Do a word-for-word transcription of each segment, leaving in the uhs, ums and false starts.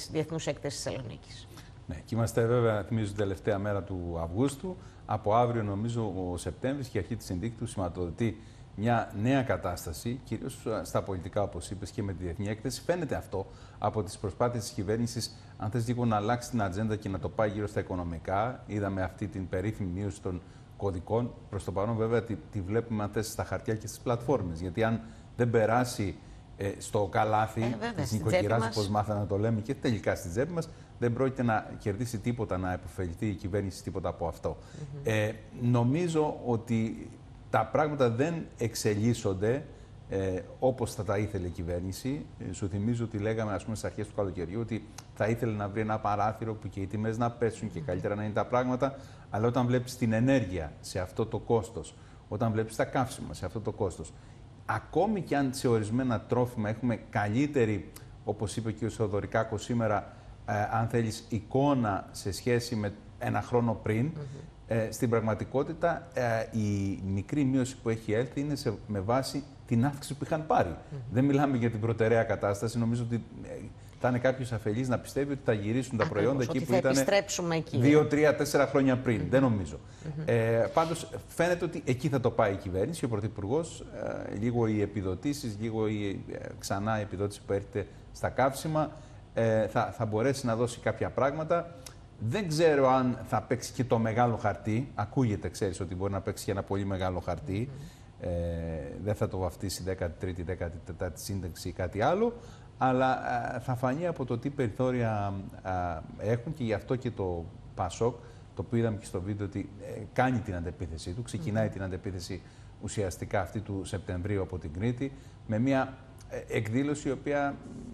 Διεθνούς Έκθεσης Θεσσαλονίκης. Ναι, και είμαστε βέβαια, θυμίζω, την τελευταία μέρα του Αυγούστου. Από αύριο, νομίζω, ο Σεπτέμβρης και η αρχή της συνδίκη του σηματοδοτεί μια νέα κατάσταση, κυρίως στα πολιτικά, όπως είπες, και με τη διεθνή έκθεση. Φαίνεται αυτό από τις προσπάθειες της κυβέρνησης, αν θες λίγο να αλλάξει την ατζέντα και να το πάει γύρω στα οικονομικά. Είδαμε αυτή την περίφημη μείωση των κωδικών. Προς το παρόν, βέβαια, τη, τη βλέπουμε, αν θες, στα χαρτιά και στις πλατφόρμες. Γιατί αν δεν περάσει ε, στο καλάθι ε, της νοικοκυράς, όπως μάθαμε να το λέμε, και τελικά στη τσέπη μας, δεν πρόκειται να κερδίσει τίποτα, να επωφεληθεί η κυβέρνηση τίποτα από αυτό. Mm-hmm. ε, νομίζω ότι τα πράγματα δεν εξελίσσονται ε, όπως θα τα ήθελε η κυβέρνηση. Ε, σου θυμίζω ότι λέγαμε, ας πούμε, στις αρχές του καλοκαιριού ότι θα ήθελε να βρει ένα παράθυρο που και οι τιμές να πέσουν και καλύτερα να είναι τα πράγματα. Αλλά όταν βλέπεις την ενέργεια σε αυτό το κόστος, όταν βλέπεις τα καύσιμα σε αυτό το κόστος, ακόμη και αν σε ορισμένα τρόφιμα έχουμε καλύτερη, όπως είπε και ο Θεοδωρικάκος σήμερα, ε, αν θέλεις, εικόνα σε σχέση με ένα χρόνο πριν, mm-hmm. Ε, στην πραγματικότητα, ε, η μικρή μείωση που έχει έλθει είναι σε, με βάση την αύξηση που είχαν πάρει. Mm. Δεν μιλάμε για την προτεραία κατάσταση. Νομίζω ότι ε, θα είναι κάποιος αφελής να πιστεύει ότι θα γυρίσουν τα Ακριβώς, προϊόντα εκεί που ήταν δύο, τρία, τέσσερα χρόνια πριν. Mm. Δεν νομίζω. Mm-hmm. Ε, πάντως, φαίνεται ότι εκεί θα το πάει η κυβέρνηση, ο Πρωθυπουργός. Ε, λίγο οι επιδοτήσεις, λίγο η, ε, ξανά η επιδότηση που έρχεται στα καύσιμα, ε, θα, θα μπορέσει να δώσει κάποια πράγματα. Δεν ξέρω αν θα παίξει και το μεγάλο χαρτί. Ακούγεται, ξέρεις, ότι μπορεί να παίξει και ένα πολύ μεγάλο χαρτί. Mm-hmm. ε, δεν θα το βαφτίσει δέκατη τρίτη, δέκατη τέταρτη σύνταξη ή κάτι άλλο. Αλλά α, θα φανεί από το τι περιθώρια α, έχουν, και γι' αυτό και το Πασόκ, το οποίο είδαμε και στο βίντεο, ότι ε, κάνει την αντεπίθεσή του. Ξεκινάει mm-hmm. την αντεπίθεση ουσιαστικά αυτή του Σεπτεμβρίου από την Κρήτη, με μια ε, εκδήλωση η οποία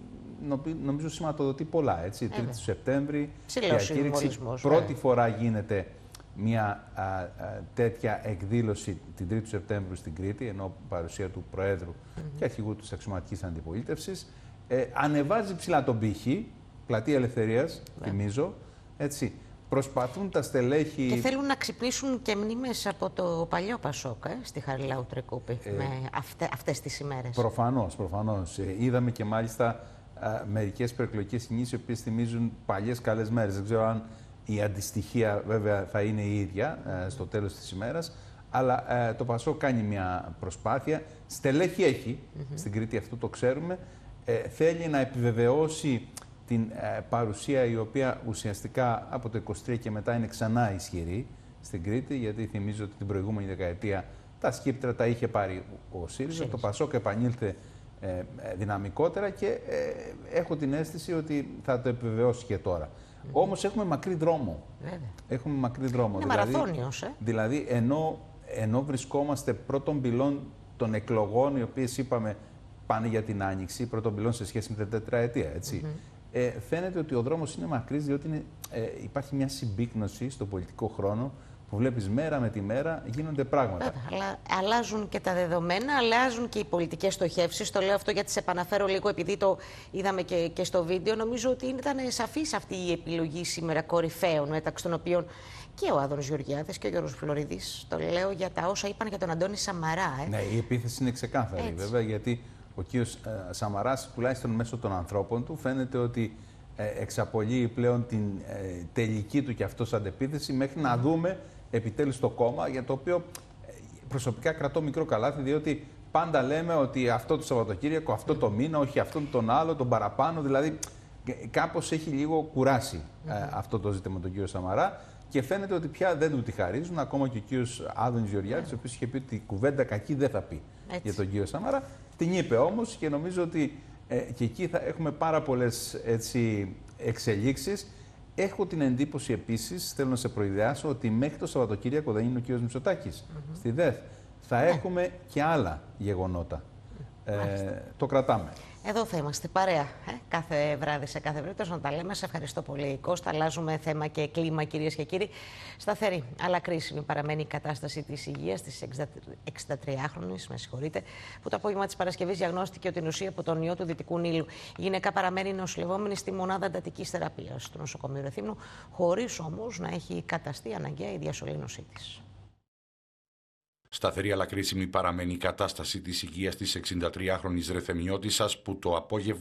νομίζω σηματοδοτεί πολλά, έτσι. Τρίτη του Σεπτέμβρη, διακήρυξη. Πρώτη ναι. φορά γίνεται μια α, α, τέτοια εκδήλωση την Τρίτη του Σεπτέμβρη στην Κρήτη, ενώ παρουσία του Προέδρου mm-hmm. και αρχηγού της αξιωματικής αντιπολίτευσης. Ε, ανεβάζει ψηλά τον πύχη, πλατεία Ελευθερίας, ναι. θυμίζω, έτσι. Προσπαθούν τα στελέχη... Και θέλουν να ξυπνήσουν και μνήμες από το παλιό Πασόκ, ε, στη Χαριλάου Τρεκούπη, ε, με αυτέ, αυτές τις ημέρες. Προφανώς, προφανώς. Ε, είδαμε και μάλιστα μερικές προεκλογικές κινήσεις οι οποίες θυμίζουν παλιές καλές μέρες. Δεν ξέρω αν η αντιστοιχεία βέβαια θα είναι η ίδια ε, στο τέλος της ημέρας, αλλά ε, το Πασόκ κάνει μια προσπάθεια. Στελέχη έχει mm-hmm. στην Κρήτη, αυτό το ξέρουμε. Ε, θέλει να επιβεβαιώσει την ε, παρουσία η οποία ουσιαστικά από το είκοσι τρία και μετά είναι ξανά ισχυρή στην Κρήτη, γιατί θυμίζω ότι την προηγούμενη δεκαετία τα σκύπτρα τα είχε πάρει ο ΣΥΡΙΖΑ. Το Πασόκ επανήλθε Ε, δυναμικότερα και ε, έχω την αίσθηση ότι θα το επιβεβαιώσει και τώρα. Mm-hmm. Όμως έχουμε μακρύ δρόμο. Βέβαια. Έχουμε μακρύ δρόμο. Είναι δηλαδή, μαραθώνιος, ε? Δηλαδή, ενώ, ενώ βρισκόμαστε πρώτων πυλών των εκλογών, οι οποίες είπαμε πάνε για την Άνοιξη, πρώτων πυλών σε σχέση με την τετραετία, έτσι. Mm-hmm. ε, φαίνεται ότι ο δρόμος είναι μακρύς, διότι είναι, ε, υπάρχει μια συμπίκνωση στον πολιτικό χρόνο, που βλέπεις μέρα με τη μέρα γίνονται πράγματα. Βέβαια, αλλά αλλάζουν και τα δεδομένα, αλλάζουν και οι πολιτικές στοχεύσεις. Το λέω αυτό γιατί σε επαναφέρω λίγο, επειδή το είδαμε και, και στο βίντεο. Νομίζω ότι ήταν σαφής αυτή η επιλογή σήμερα κορυφαίων, μεταξύ των οποίων και ο Άδωνης Γεωργιάδης και ο Γιώργος Φλωρίδης. Το λέω για τα όσα είπαν για τον Αντώνη Σαμαρά. Ε. Ναι, η επίθεση είναι ξεκάθαρη, έτσι. Βέβαια, γιατί ο κύριος ε, Σαμαράς, τουλάχιστον μέσω των ανθρώπων του, φαίνεται ότι ε, εξαπολύει πλέον την ε, τελική του και αυτός αντεπίθεση, μέχρι mm. να δούμε επιτέλους το κόμμα, για το οποίο προσωπικά κρατώ μικρό καλάθι, διότι πάντα λέμε ότι αυτό το Σαββατοκύριακο, αυτό το μήνα, όχι αυτόν τον άλλο, τον παραπάνω, δηλαδή κάπως έχει λίγο κουράσει mm-hmm. ε, αυτό το ζήτημα τον κύριο Σαμαρά, και φαίνεται ότι πια δεν του τη χαρίζουν, ακόμα και ο κύριος Άδωνης Γεωργιάδης, mm-hmm. ο οποίος είχε πει ότι κουβέντα κακή δεν θα πει έτσι για τον κύριο Σαμαρά. Την είπε όμως, και νομίζω ότι ε, και εκεί θα έχουμε πάρα πολλές έτσι, εξελίξεις. Έχω την εντύπωση επίσης, θέλω να σε προειδεάσω, ότι μέχρι το Σαββατοκύριακο δεν είναι ο κύριος Μητσοτάκης mm-hmm. στη ΔΕΘ. Θα ναι. έχουμε και άλλα γεγονότα. Ε, το κρατάμε. Εδώ θα είμαστε παρέα ε, κάθε βράδυ σε κάθε περίπτωση να τα λέμε. Σε ευχαριστώ πολύ, Κώστα. Αλλάζουμε θέμα και κλίμα, κυρίες και κύριοι. Σταθερή αλλά κρίσιμη παραμένει η κατάσταση της υγείας της εξηντατριάχρονης, με συγχωρείτε, που το απόγευμα της Παρασκευής διαγνώστηκε ότι νοσεί από τον ιό του Δυτικού Νείλου. Η γυναίκα παραμένει νοσηλευόμενη στη μονάδα εντατικής θεραπείας του νοσοκομείου Ρεθύμνου, χωρίς όμως να έχει καταστεί αναγκαία η διασωλήνωσή της. Σταθερή αλλά κρίσιμη παραμένει η κατάσταση της υγείας της εξηντατριάχρονης Ρεθεμιώτισσας, που το απόγευμα